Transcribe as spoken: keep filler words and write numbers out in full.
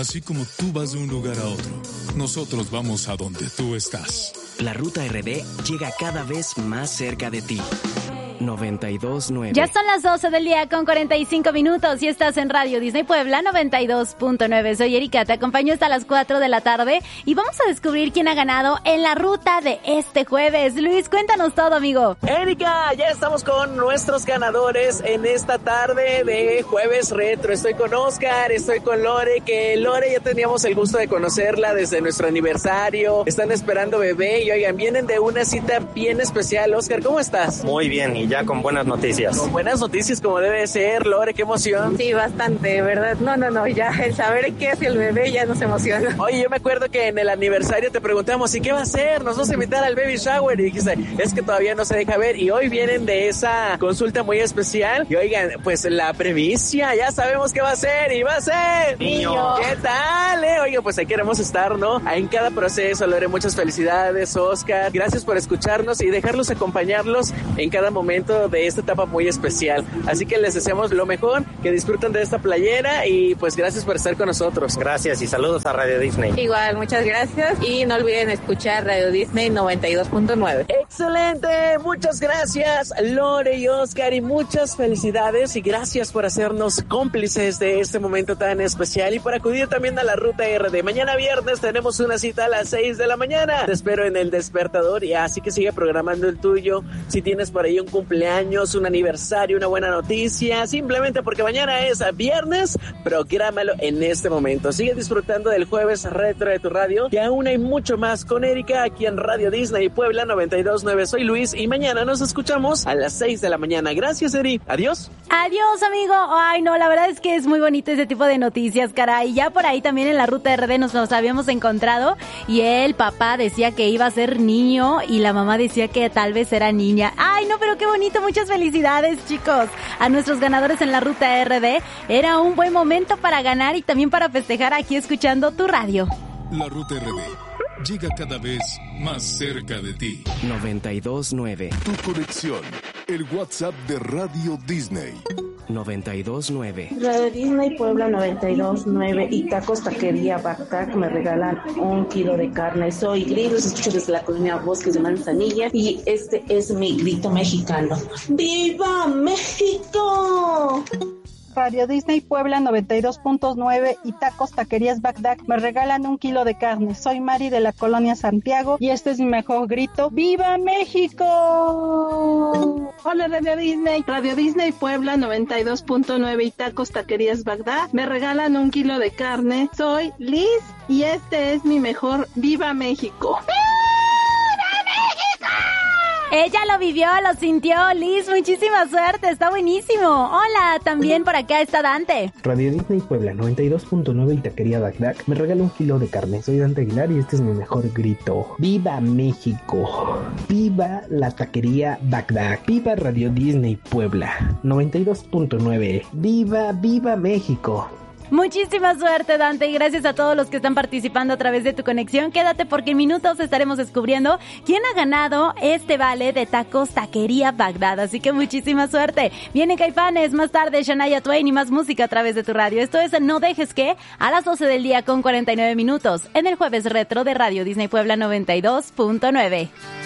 Así como tú vas de un lugar a otro, nosotros vamos a donde tú estás. La Ruta R D llega cada vez más cerca de ti. noventa y dos punto nueve. Ya son las doce del día con cuarenta y cinco minutos y estás en Radio Disney Puebla noventa y dos punto nueve. Soy Erika, te acompaño hasta las cuatro de la tarde y vamos a descubrir quién ha ganado en la ruta de este jueves. Luis, cuéntanos todo, amigo. Erika, ya estamos con nuestros ganadores en esta tarde de Jueves Retro. Estoy con Oscar, estoy con Lore, que Lore ya teníamos el gusto de conocerla desde nuestro aniversario. Están esperando bebé y oigan, vienen de una cita bien especial. Oscar, ¿cómo estás? Muy bien, y ya con buenas noticias. Con buenas noticias como debe ser. Lore, qué emoción. Sí, bastante, ¿verdad? No, no, no, ya el saber qué es el bebé ya nos emociona. Oye, yo me acuerdo que en el aniversario te preguntamos, ¿y qué va a hacer? Nos vas a invitar al baby shower, y dijiste, es que todavía no se deja ver, y hoy vienen de esa consulta muy especial, y oigan, pues la primicia, ya sabemos qué va a ser, y va a ser... ¡Niño! ¿Qué tal, eh? Oiga, pues ahí queremos estar, ¿no? En cada proceso, Lore, muchas felicidades, Oscar, gracias por escucharnos y dejarlos acompañarlos en cada momento de esta etapa muy especial. Así que les deseamos lo mejor, que disfruten de esta playera y pues gracias por estar con nosotros. Gracias y saludos a Radio Disney. Igual, muchas gracias y no olviden escuchar Radio Disney noventa y dos punto nueve. Excelente, muchas gracias Lore y Oscar y muchas felicidades y gracias por hacernos cómplices de este momento tan especial y por acudir también a la Ruta R D. Mañana viernes tenemos una cita a las seis de la mañana. Te espero en el despertador y así que sigue programando el tuyo. Si tienes por ahí un cumpleaños, un aniversario, una buena noticia, simplemente porque mañana es viernes, prográmalo en este momento. Sigue disfrutando del Jueves Retro de tu radio, que aún hay mucho más con Erika aquí en Radio Disney Puebla noventa y dos punto nueve. Soy Luis y mañana nos escuchamos a las seis de la mañana. Gracias, Eri. Adiós. Adiós, amigo. Ay, no, la verdad es que es muy bonito ese tipo de noticias, caray. Ya por ahí también en la Ruta R D nos los habíamos encontrado y el papá decía que iba a ser niño y la mamá decía que tal vez era niña. Ay, no, pero qué bonito. Muchas felicidades, chicos, a nuestros ganadores en la Ruta R D. Era un buen momento para ganar y también para festejar aquí escuchando tu radio. La Ruta R D llega cada vez más cerca de ti. noventa y dos punto nueve. Tu conexión, el WhatsApp de Radio Disney. noventa y dos punto nueve. Radio Disney Puebla noventa y dos punto nueve y Tacos Taquería Bagdad me regalan un kilo de carne. Soy Gris, los escucho desde la colonia Bosques de Manzanilla y este es mi grito mexicano. ¡Viva México! Radio Disney Puebla noventa y dos punto nueve y Tacos Taquerías Bagdad me regalan un kilo de carne. Soy Mari de la colonia Santiago y este es mi mejor grito. ¡Viva México! Hola Radio Disney. Radio Disney Puebla noventa y dos punto nueve y Tacos Taquerías Bagdad me regalan un kilo de carne. Soy Liz y este es mi mejor ¡Viva México! Ella lo vivió, lo sintió, Liz, muchísima suerte, está buenísimo. Hola, también por acá está Dante. Radio Disney Puebla noventa y dos punto nueve y Taquería Bagdad me regala un kilo de carne. Soy Dante Aguilar y este es mi mejor grito. ¡Viva México! ¡Viva la Taquería Bagdad! ¡Viva Radio Disney Puebla noventa y dos punto nueve! ¡Viva, viva México! Muchísima suerte, Dante, y gracias a todos los que están participando a través de tu conexión. Quédate porque en minutos estaremos descubriendo quién ha ganado este vale de Tacos Taquería Bagdad, así que muchísima suerte. Viene Caifanes, más tarde Shania Twain y más música a través de tu radio. Esto es No Dejes Que, a las doce del día con cuarenta y nueve minutos, en el Jueves Retro de Radio Disney Puebla noventa y dos punto nueve.